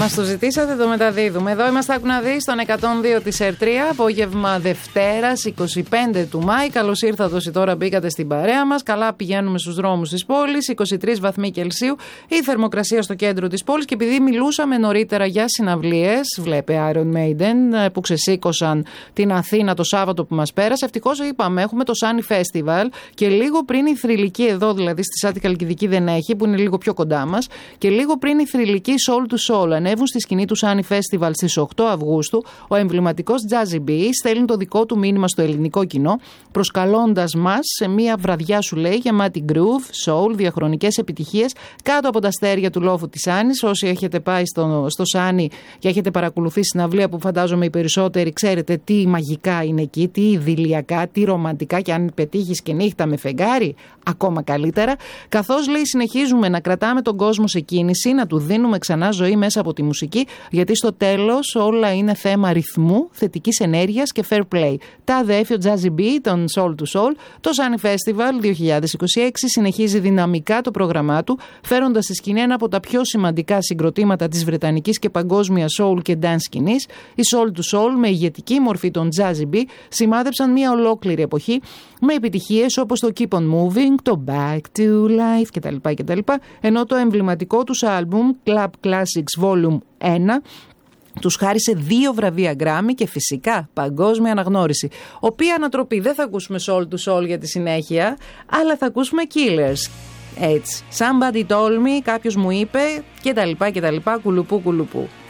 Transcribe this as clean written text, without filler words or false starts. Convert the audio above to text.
Μας το ζητήσατε, το μεταδίδουμε. Εδώ είμαστε, άκου να δεις, στον 102 της ΕΡΤΡΙΑ, απόγευμα Δευτέρας, 25 του Μάη. Καλώς ήρθατε όσοι τώρα μπήκατε στην παρέα μας. Καλά πηγαίνουμε στους δρόμους της πόλης, 23 βαθμοί Κελσίου, η θερμοκρασία στο κέντρο της πόλης. Και επειδή μιλούσαμε νωρίτερα για συναυλίες, βλέπε Iron Maiden που ξεσήκωσαν την Αθήνα το Σάββατο που μας πέρασε. Ευτυχώς είπαμε, έχουμε το Sunny Festival και λίγο πριν η θρυλική εδώ, δηλαδή στη Σάτη Καλκιδική δεν έχει, που είναι λίγο πιο κοντά μας, και λίγο πριν η θρυλική Soul to Soul ανέβουν στη σκηνή του Sunny Festival στις 8 Αυγούστου, ο εμβληματικός Jazzy B στέλνει το δικό του μήνυμα στο ελληνικό κοινό, προσκαλώντας μας σε μια βραδιά, σου λέει, γεμάτη groove, soul, διαχρονικές επιτυχίες κάτω από τα αστέρια του λόφου της Άνης. Όσοι έχετε πάει στο Sunny και έχετε παρακολουθήσει συναυλία που φαντάζομαι οι περισσότεροι ξέρετε τι μαγικά είναι εκεί, τι ιδηλιακά, τι ρομαντικά, και αν πετύχεις και νύχτα με φεγγάρι, ακόμα καλύτερα. Καθώς, λέει, συνεχίζουμε να κρατάμε τον κόσμο σε κίνηση, να του δίνουμε ξανά ζωή μέσα από τη μουσική, γιατί στο τέλος όλα είναι θέμα ρυθμού, θετικής ενέργειας και fair play. Τα αδέφιο Jazzy B, τον Soul to Soul, το Sunny Festival 2026 συνεχίζει δυναμικά το πρόγραμμά του, φέροντας στη σκηνή ένα από τα πιο σημαντικά συγκροτήματα της βρετανικής και παγκόσμιας soul και dance σκηνής. Οι Soul to Soul, με ηγετική μορφή των Jazzy B, σημάδεψαν μια ολόκληρη εποχή με επιτυχίες όπως το Keep on Moving, το Back to Life κτλ. Ενώ το εμβληματικό τους άλμπουμ Club Classics Volume 1 τους χάρισε 2 βραβεία Grammy και φυσικά παγκόσμια αναγνώριση. Οποία ανατροπή, δεν θα ακούσουμε Soul to Soul για τη συνέχεια, αλλά θα ακούσουμε Killers. Έτσι, somebody told me, κάποιος μου είπε κτλ. Κουλουπού κουλουπού.